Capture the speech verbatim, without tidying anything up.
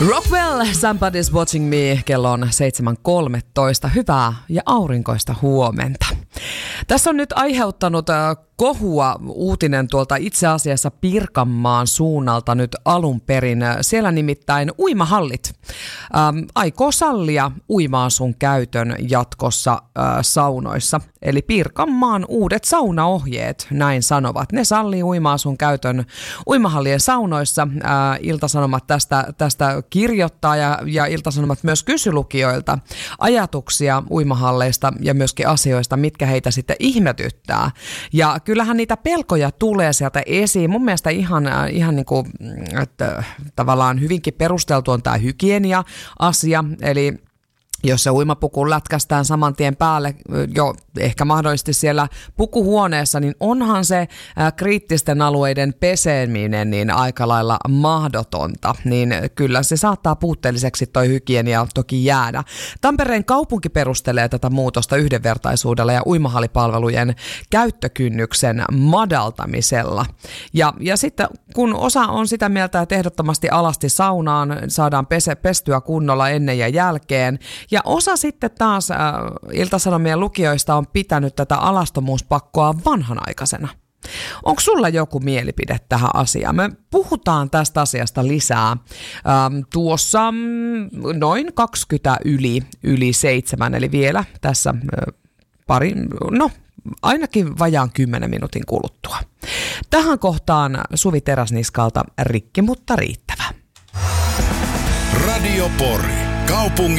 Rockwell, Somebody's Watching Me, kello on seitsemän kolmetoista. Hyvää ja aurinkoista huomenta. Tässä on nyt aiheuttanut kohua uutinen tuolta itse asiassa Pirkanmaan suunnalta nyt alun perin. Siellä nimittäin uimahallit ähm, aikoo sallia uima-asun käytön jatkossa äh, saunoissa. Eli Pirkanmaan uudet saunaohjeet, näin sanovat. Ne sallii uima-asun käytön uimahallien saunoissa. Äh, Ilta-Sanomat tästä, tästä kirjoittaa ja, ja Ilta-Sanomat myös kysy lukijoilta ajatuksia uimahalleista ja myöskin asioista, mitkä heitä sitten ihmetyttää. Ja kyllähän niitä pelkoja tulee sieltä esiin. Mun mielestä ihan, ihan niin kuin, että tavallaan hyvinkin perusteltu on tämä hygienia-asia, eli jos se uimapuku lätkästään saman tien päälle jo ehkä mahdollisesti siellä pukuhuoneessa, niin onhan se kriittisten alueiden peseminen niin aika lailla mahdotonta. Niin kyllä se saattaa puutteelliseksi toi hygienia toki jäädä. Tampereen kaupunki perustelee tätä muutosta yhdenvertaisuudella ja uimahallipalvelujen käyttökynnyksen madaltamisella. Ja, ja sitten kun osa on sitä mieltä, että ehdottomasti alasti saunaan saadaan pese, pestyä kunnolla ennen ja jälkeen, ja osa sitten taas äh, Ilta-Sanomien lukijoista on pitänyt tätä alastomuuspakkoa vanhanaikaisena. Onko sulla joku mielipide tähän asiaan? Me puhutaan tästä asiasta lisää ähm, tuossa mm, noin kaksikymmentä yli, yli seitsemän, eli vielä tässä äh, pari, no ainakin vajaan kymmenen minuutin kuluttua. Tähän kohtaan Suvi Teräsniskalta Rikki, mutta riittävä. Radio Pori. Kaupungin